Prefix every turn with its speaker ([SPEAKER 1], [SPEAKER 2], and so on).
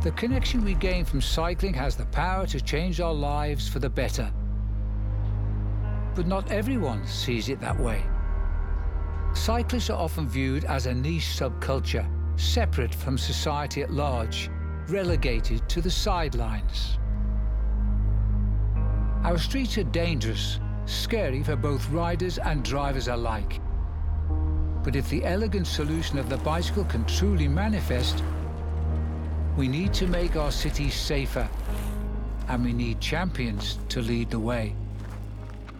[SPEAKER 1] The connection we gain from cycling has the power to change our lives for the better. But not everyone sees it that way. Cyclists are often viewed as a niche subculture, separate from society at large, relegated to the sidelines. Our streets are dangerous, scary for both riders and drivers alike. But if the elegant solution of the bicycle can truly manifest, we need to make our cities safer, and we need champions to lead the way.